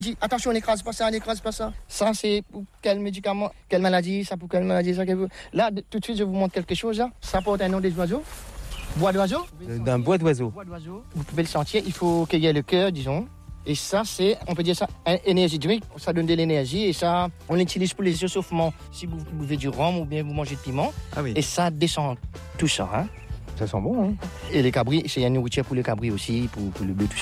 Dis, attention, n'écrase pas ça, n'écrase pas ça. Ça, c'est pour quel médicament, quelle maladie, ça pour quelle maladie, ça. Là, tout de suite, je vous montre quelque chose. Là. Ça porte un nom des oiseaux. Bois d'oiseau. D'un bois d'oiseau. Vous pouvez le sentir, il faut qu'il y ait le cœur, disons. Et ça, c'est, on peut dire ça, énergie drink. Ça donne de l'énergie et ça, on l'utilise pour les échauffements. Si vous buvez du rhum ou bien vous mangez de piment. Ah oui. Et ça descend tout ça. Hein. Ça sent bon, hein. Et les cabris, c'est une nourriture pour les cabris aussi, pour le bœuf, tout ça.